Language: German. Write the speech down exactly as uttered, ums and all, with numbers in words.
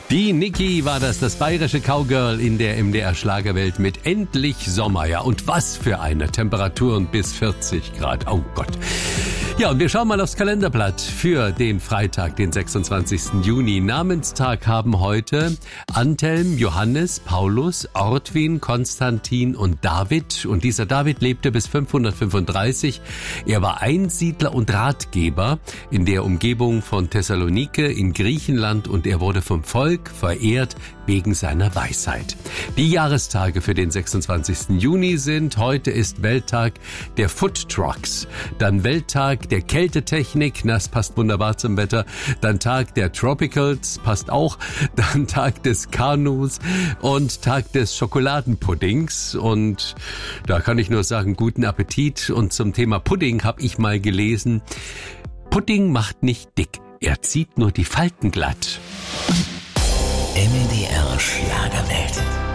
Die Niki war das, das bayerische Cowgirl in der M D R-Schlagerwelt mit Endlich Sommer. Ja, und was für eine Temperaturen bis vierzig Grad. Oh Gott. Ja, und wir schauen mal aufs Kalenderblatt für den Freitag, den sechsundzwanzigsten Juni. Namenstag haben heute Antelm, Johannes, Paulus, Ortwin, Konstantin und David. Und dieser David lebte bis fünfhundertfünfunddreißig. Er war Einsiedler und Ratgeber in der Umgebung von Thessalonike in Griechenland und er wurde vom Volk verehrt wegen seiner Weisheit. Die Jahrestage für den sechsundzwanzigsten Juni sind: heute ist Welttag der Food Trucks, dann Welttag der Kältetechnik, das passt wunderbar zum Wetter, dann Tag der Tropicals, passt auch, dann Tag des Kanus und Tag des Schokoladenpuddings. Und da kann ich nur sagen, guten Appetit. Und zum Thema Pudding habe ich mal gelesen: Pudding macht nicht dick, er zieht nur die Falten glatt. M D R Schlagerwelt.